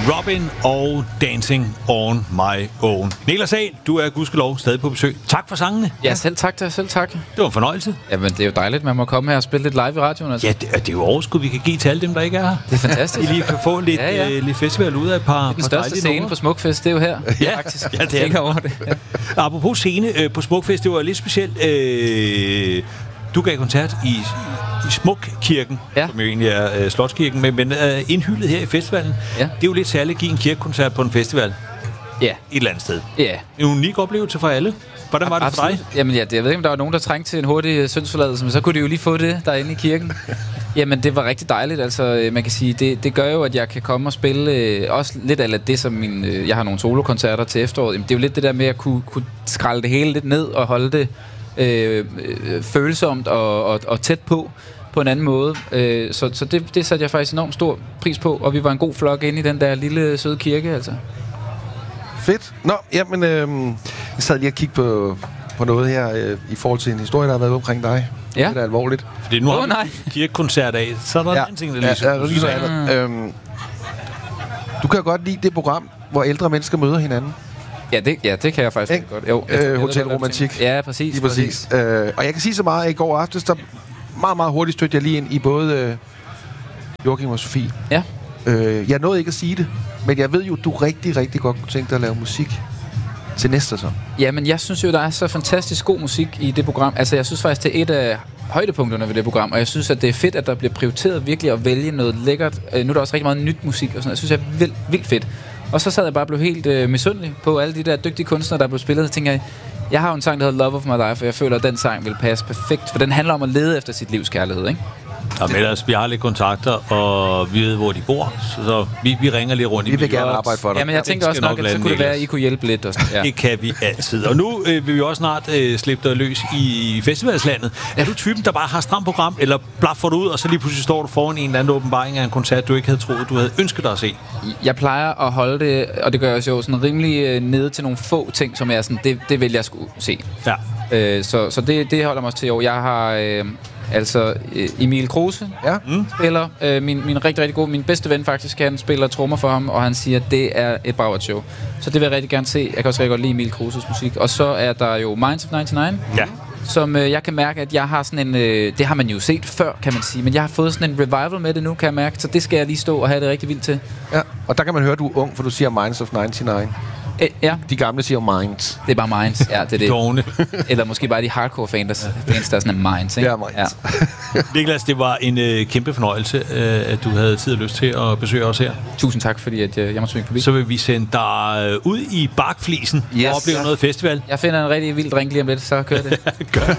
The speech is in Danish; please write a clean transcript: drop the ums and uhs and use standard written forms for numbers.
Robin og Dancing on My Own. Niklas Ahl, du er gudskelov stadig på besøg. Tak for sangene. Ja, selv tak. Det var en fornøjelse. Jamen, det er jo dejligt, man må komme her og spille lidt live i radioen. Altså. Ja, det er jo overskud, vi kan give til alle dem, der ikke er her. Det er fantastisk. I lige kan få lidt, lidt festival ud af et par. Den største scene numre på Smukfest, det er jo her. Ja, faktisk. Ja, det er over det. Ja. Apropos scene på Smukfest, det var lidt specielt. Du gav koncert i Smukkirken, som jo egentlig er Slotskirken, men indhyldet her i festivalen. Ja. Det er jo lidt særligt at give en kirkekoncert på en festival. Ja. Et eller andet sted. Ja. En unik oplevelse for alle. Hvordan var det for dig? Jamen ja, jeg ved ikke, om der var nogen, der trængte til en hurtig syndsforladelse, men så kunne de jo lige få det derinde i kirken. Jamen, det var rigtig dejligt. Altså, man kan sige, det gør jo, at jeg kan komme og spille også lidt af det, som jeg har nogle solokoncerter til efteråret. Jamen, det er jo lidt det der med at kunne skralde det hele lidt ned og holde det følsomt og tæt på en anden måde. Så det satte jeg faktisk enormt stor pris på, og vi var en god flok inde i den der lille søde kirke, altså. Fedt. Nå, jamen, jeg sad lige og kiggede på noget her i forhold til en historie, der har været omkring dig. Ja. Det er alvorligt. Fordi nu har vi kirkekoncert af, så er der en ting, der lige du kan godt lide det program, hvor ældre mennesker møder hinanden. Ja, det kan jeg faktisk godt. Jo, Hotel Romantik. Ja, præcis. Og jeg kan sige så meget, at i går aftes, der meget, meget hurtigt stødte jeg lige ind i både Joachim og Sofie. Ja. Jeg nåede ikke at sige det, men jeg ved jo, du rigtig, rigtig godt kunne tænke dig at lave musik til næste sæson. Jamen, jeg synes jo, der er så fantastisk god musik i det program. Altså, jeg synes faktisk, det er et af højdepunkterne ved det program, og jeg synes, at det er fedt, at der bliver prioriteret virkelig at vælge noget lækkert. Nu er der også rigtig meget nyt musik og sådan noget. Jeg synes, det er vildt fedt. Og så sad jeg bare og blev helt misundelig på alle de der dygtige kunstnere, der blev spillet. Så tænker jeg har jo en sang, der hedder Love of My Life, og jeg føler, at den sang vil passe perfekt, for den handler om at lede efter sit livs kærlighed, ikke? Og med os, vi har lidt kontakter, og vi ved, hvor de bor, så vi ringer lidt rundt i. Vi vil gerne arbejde for dig. Jamen, jeg tænker også nok, at så kunne det være, at I kunne hjælpe lidt. Og sådan. Ja. Det kan vi altid. Og nu vil vi også snart slippe dig løs i festivalslandet. Er du typen, der bare har stramt program, eller blaffer du ud, og så lige pludselig står du foran en eller anden åbenbaring af en koncert, du ikke havde troet, du havde ønsket dig at se? Jeg plejer at holde det, og det gør jeg jo sådan rimelig nede til nogle få ting, som er sådan, det vil jeg skulle se. Ja. Så det holder mig også til i år. Jeg har... Altså, Emil Kruse spiller, min rigtig, rigtig god, min bedste ven faktisk, han spiller trommer for ham, og han siger, at det er et braget show. Så det vil jeg rigtig gerne se. Jeg kan også rigtig godt lide Emil Kruses musik. Og så er der jo Minds of 99, som jeg kan mærke, at jeg har sådan en... det har man jo set før, kan man sige, men jeg har fået sådan en revival med det nu, kan jeg mærke. Så det skal jeg lige stå og have det rigtig vildt til. Ja, og der kan man høre, at du er ung, for du siger Minds of 99. Ja. De gamle siger Minds. Det er bare Minds, ja, det er det. Dårne. Eller måske bare de hardcore fans, der er sådan en Minds, ikke? Ja, Minds. Ja. Niklas, det var en kæmpe fornøjelse, at du havde tid og lyst til at besøge os her. Tusind tak, fordi at jeg måtte svinge forbi. Så vil vi sende dig ud i Bakflisen og opleve noget festival. Jeg finder en rigtig vild drink lige om lidt, så kører det.